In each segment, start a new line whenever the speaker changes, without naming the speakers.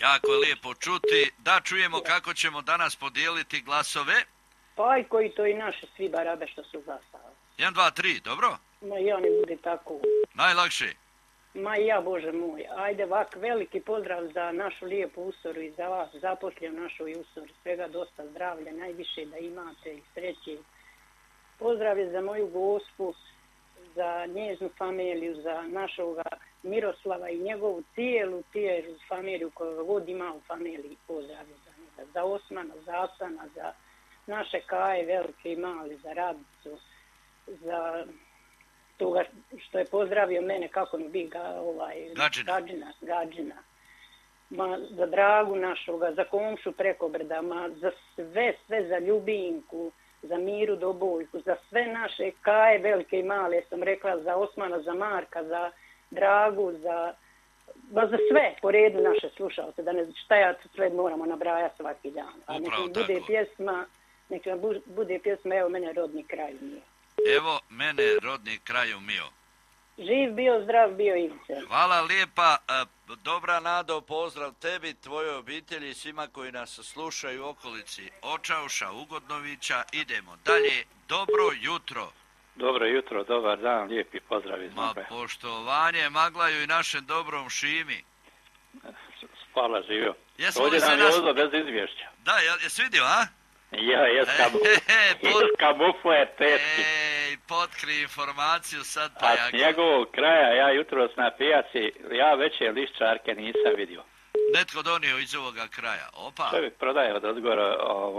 Jako je lijepo čuti. Da čujemo kako ćemo danas podijeliti glasove.
Pa aj koji to i naše svi barabe što su glasali.
1, 2, 3, dobro?
Ma ja ne bude tako.
Najlakše.
Ma ja, Bože moj. Ajde, ovak veliki pozdrav za našu lijepu Usoru i za vas, zaposljen našu i Usoru. Svega dosta zdravlja, najviše da imate i sreće. Pozdrav je za moju gospu, za njeznu familiju, za našoga Miroslava i njegovu cijelu familiju koju god ima u familiji. Pozdrav je za njega. Za Osmana, za Asana, za naše Kaje, velike i mali, za Radicu, za toga što je pozdravio mene, kako mi bi Gađina. Ma, za Dragu našoga, za komšu preko brda, ma, za sve, za Ljubinku, za Miru Dobojku, za sve naše Kaje, velike i male, sam rekla, za Osmana, za Marka, za Dragu, za sve po redu naše slušalce, da ne znam šta ja sve moramo nabrajati svaki dan. A neka bude pjesma, evo mene rodni kraj mio.
Evo mene rodni kraju mio.
Živ bio, zdrav bio Ivice.
Hvala lijepa, dobra Nado, pozdrav tebi, tvojoj obitelji i svima koji nas slušaju u okolici Očauša, Ugodnovića. Idemo dalje, dobro jutro.
Dobro jutro, dobar dan, lijepi pozdrav iz Maglaja.
Poštovanje Maglaju i našem dobrom Šimi.
Hvala, živio.
Ovdje nam je
odlo bez izvješća.
Da, jesi vidio, a?
Ja, kamufle teški.
Potkri informaciju sad pa ja...
A s njegovog kraja, ja jutros na pijaci, ja veće liščarke nisam vidio.
Netko donio iz ovoga kraja, opa.
Čovjek prodaje od odgora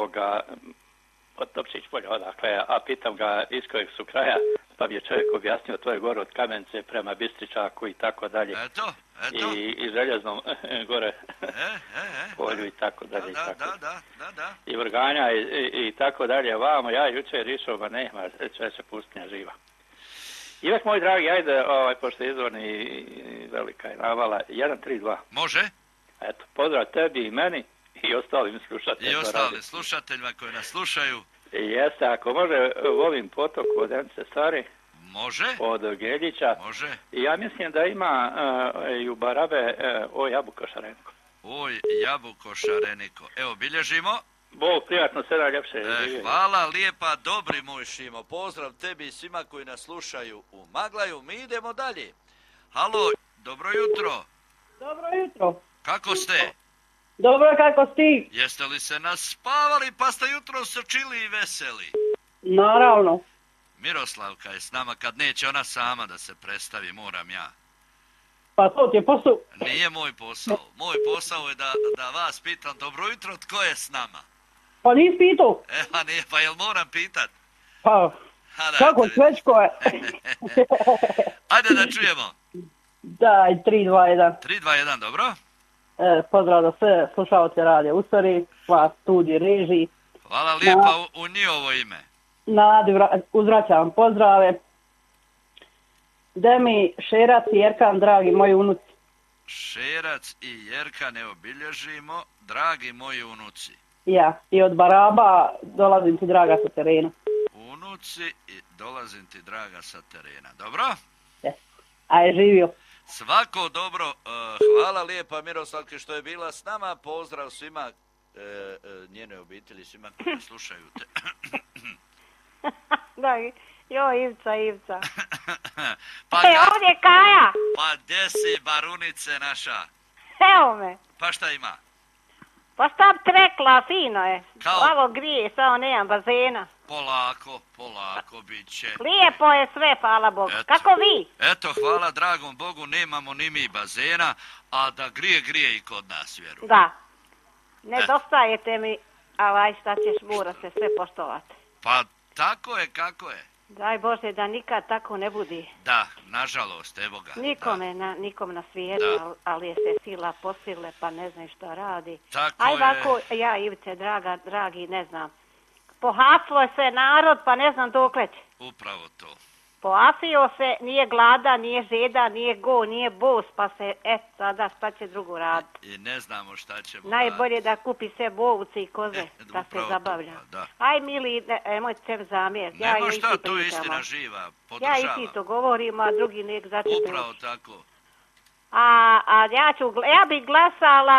od Topčić polja odakle, a pitam ga iz kojeg su kraja, pa mi je čovjek objasnio, to je gore od Kamence prema Bistričaku i tako dalje.
Eto.
I Željeznom gore polju i tako dalje.
Da.
I Vrganja i tako dalje. Vamo, ja jučer išao, ma nema, češe pustinja živa. Ivek, moj dragi, ajde, pošto je izvorni i velika je navala, 1, 3, 2.
Može.
Eto, pozdrav tebi i meni i ostalim slušateljima.
I ostalim slušateljima koji nas slušaju.
Jeste, ako može, volim potok od Ence Stari.
Može.
Od Geljića.
Može.
I ja mislim da ima i u Barabe o Jabuko Šareniko.
Oj, Jabuko Šareniko. Evo, bilježimo.
Bog, prijatno, sve najljepše.
Hvala lijepa, dobri moj Šimo. Pozdrav tebi i svima koji nas slušaju u Maglaju. Mi idemo dalje. Halo, dobro jutro.
Dobro jutro.
Kako ste?
Dobro, kako ti?
Jeste li se naspavali pa ste jutro srčili i veseli?
Naravno.
Miroslavka je s nama, kad neće ona sama da se predstavi, moram ja.
Pa to ti je posao?
Nije moj posao. Moj posao je da vas pitam, dobro jutro, tko je s nama?
Pa nisi pitao?
Nije, pa jel moram pitat?
Pa, kako svečko je?
Ajde da čujemo.
Daj, 3, 2, 1.
3, 2, 1, dobro?
Pozdrav za sve slušalce radija Usori, vas studij režiji.
Hvala lijepa u njihovo ime.
Nadi, uzvraćam pozdrave. Demi, Šerac i Jerkan, dragi moji unuci.
Šerac i Jerkan, evo bilježimo, dragi moji unuci.
Ja, i od Baraba dolazim ti draga sa terena.
Unuci i dolazim ti draga sa terena, dobro?
Yes. Aj, živio.
Svako dobro, hvala lijepa Miroslavke što je bila s nama, pozdrav svima, njene obitelji, svima koji slušaju te.
Da, Ivca.
Pa
ovdje je Kaja.
Pa gdje si, barunice naša?
Evo me.
Pa šta ima?
Pa šta bi trekla, fino je.
Kao?
Ovo grije, samo nemam bazena.
Polako bit će.
Lijepo je sve, hvala Bogu. Kako vi?
Eto, hvala dragom Bogu, nemamo ni mi bazena, a da grije i kod nas, vjerujem.
Da. Nedostajete mi, a šta ćeš, mora se sve poštovati.
Pa tako je kako je.
Daj Bože da nikad tako ne budi.
Da, nažalost, evo ga.
Nikom na svijetu, ali je se sila posile pa ne znam šta radi.
Tako
je. Ovako, ja Ivice, dragi, ne znam. Pohaslo se narod pa ne znam dokle će.
Upravo to.
Poasio se, nije gladan, nije žedan, nije go, nije bos, pa se, sada šta će drugo raditi.
I ne znamo šta ćemo
najbolje da kupi sve bovuce i koze, da se zabavlja. Aj, mili, nemoj se zamjer.
Nema šta, to je istina živa, podržava.
Ja i ti to govorim, a drugi nek začepe.
Upravo tako.
A ja bi glasala